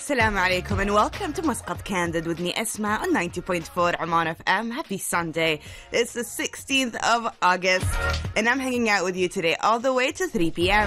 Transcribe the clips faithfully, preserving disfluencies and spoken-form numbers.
Assalamu alaikum and welcome to Muscat Candid with me Esma on ninety point four Oman F M. Happy Sunday. It's the sixteenth of August and I'm hanging out with you today all the way to three p.m.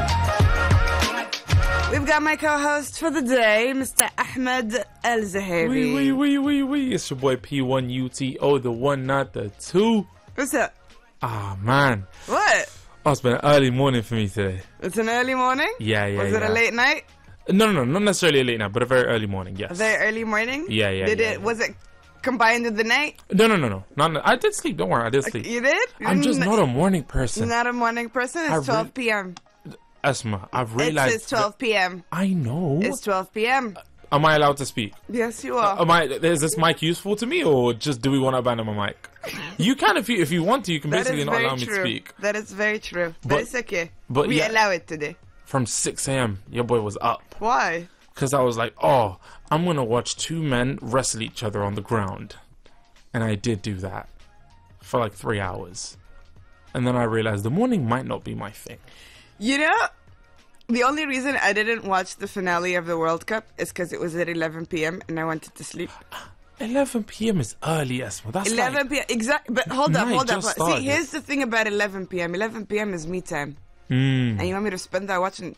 We've got my co-host for the day, Mister Ahmed Al-Zahabi. Wee, wee, wee, wee, wee. It's your boy P one U T O, the one, not the two. What's up? Ah, man. What? Oh, it's been an early morning for me today. It's an early morning? Yeah, yeah, Was yeah. it a late night? No, no, no, not necessarily a late night, but a very early morning, yes. A very early morning? Yeah, yeah, Did yeah, it? yeah. Was it combined with the night? No, no, no, no. Not, I did sleep, don't worry, I did sleep. You did? I'm just N- not a morning person. Not a morning person? I It's re- twelve p.m. Esma, I've realized... It's, it's twelve p.m. I know. It's twelve p.m. Am I allowed to speak? Yes, you are. Am I, is this mic useful to me, or just do we want to abandon my mic? You can, if you, if you want to, you can That basically is not very allow me true. to speak. That is very true. But, But- it's okay. but we yeah. allow it today. From six a.m., your boy was up. Why? Because I was like, oh, I'm going to watch two men wrestle each other on the ground. And I did do that for like three hours. And then I realized the morning might not be my thing. You know, the only reason I didn't watch the finale of the World Cup is because it was at eleven p.m. and I wanted to sleep. eleven p.m. is early, Esma. That's eleven like... p.m. Exactly. But hold up, Night hold up. just See, started. here's the thing about eleven p.m. eleven p.m. is me time. Mm, And you want me to spend that watching?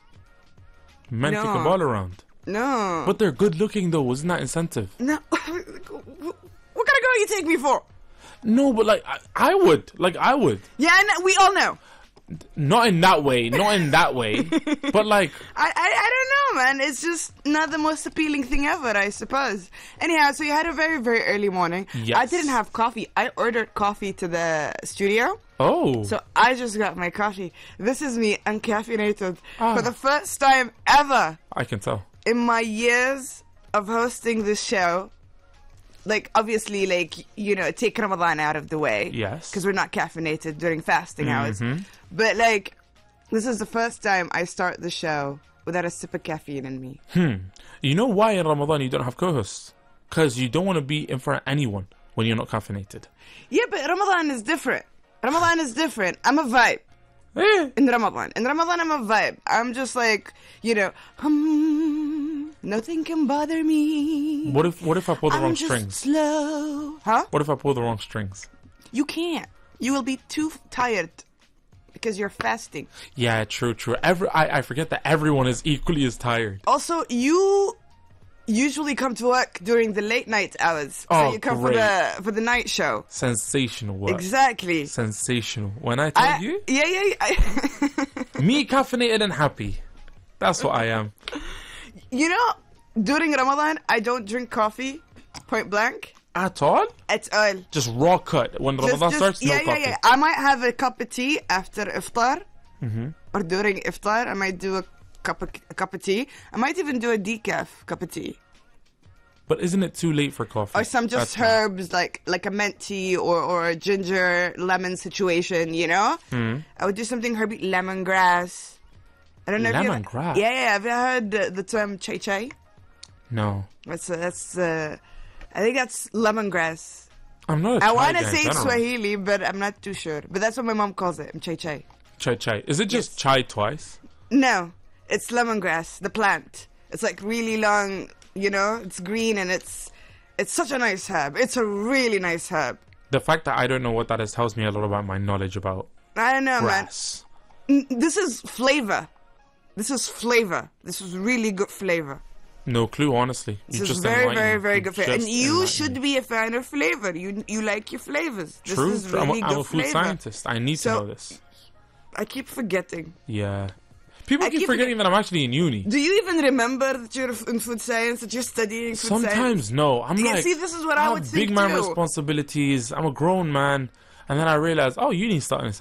men No. kick a ball around. No. But they're good looking though, isn't that incentive? No. What kind of girl you take me for? No, but like, I, I would. Like, I would. Yeah, I know, we all know. Not in that way. Not in that way. But like... I, I I don't know, man. It's just not the most appealing thing ever, I suppose. Anyhow, so you had a very, very early morning. Yes. I didn't have coffee. I ordered coffee to the studio. Oh. So I just got my coffee. This is me uncaffeinated Ah. for the first time ever I can tell. in my years of hosting this show. Like, obviously, like, you know, take Ramadan out of the way. Yes. Because we're not caffeinated during fasting hours. Mhm. But, like, this is the first time I start the show without a sip of caffeine in me. Hmm. You know why in Ramadan you don't have co-hosts? Because you don't want to be in front of anyone when you're not caffeinated. Yeah, but Ramadan is different. Ramadan is different. I'm a vibe. Eh. In Ramadan. In Ramadan, I'm a vibe. I'm just like, you know, hmm, nothing can bother me. What if what if I pull the I'm wrong just strings? slow. Huh? What if I pull the wrong strings? You can't. You will be too tired because you're fasting. Yeah, true, true. Every I, I forget that everyone is equally as tired. Also, you usually come to work during the late night hours. Oh, so you come great. for the for the night show. Sensational work. Exactly. Sensational. When I tell I, you, yeah, yeah. yeah. I- me caffeinated and happy. That's what I am. you know, during Ramadan, I don't drink coffee. Point blank. At all? At all. Just raw cut. When Just- Ramadan just- starts, yeah, no yeah, coffee. yeah. I might have a cup of tea after iftar, Mm-hmm. or during iftar. I might do a cup of a cup of tea. I might even do a decaf cup of tea, But isn't it too late for coffee? or some just That's why. herbs like like a mint tea or or a ginger lemon situation. You know, Hmm. I would do something herby, lemongrass. I don't know. if you Lemongrass? Yeah, yeah. Have you heard the, the term chai chai? No. That's uh, that's. Uh, I think that's lemongrass. I'm not a I chai want to guy in say general. Swahili, but I'm not too sure. But that's what my mom calls it. Chai chai. Chai chai. Is it just Yes. chai twice? No, it's lemongrass, the plant. It's like really long, you know, it's green and it's it's such a nice herb. It's a really nice herb. The fact that I don't know what that is tells me a lot about my knowledge about I don't know, grass. man. N- This is flavor. This is flavor. This is really good flavor. No clue, honestly. This You is just very, enlightened very, me. very You good flavor. And just you enlightened should me. be a fan of flavor. You you like your flavors. This True. is true. I'm, really a, I'm good a food flavor. scientist. I need So- to know this. I keep forgetting. Yeah. People I keep keep forgetting that I'm actually in uni. Do you even remember that you're in food science, that you're studying food science? Sometimes, no. I'm Yeah, like, see, this is what I have would big think man too. responsibilities. I'm a grown man. And then I realize, oh, uni's starting in